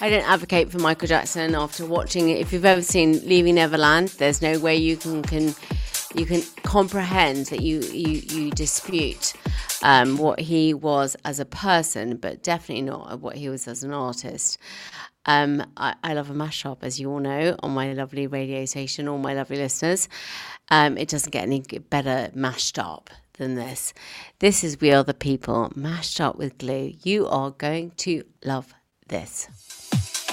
I don't advocate for Michael Jackson after watching it. If you've ever seen Leaving Neverland, there's no way you can comprehend that you dispute what he was as a person, but definitely not what he was as an artist. I love a mashup, as you all know, on my lovely radio station, all my lovely listeners. It doesn't get any better mashed up than this. This is We Are the People, mashed up with Glue. You are going to love this.